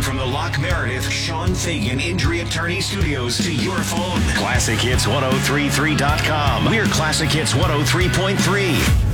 from the Lock Meredith Sean Fagan Injury Attorney Studios to your phone. ClassicHits1033.com. We're Classic Hits 103.3.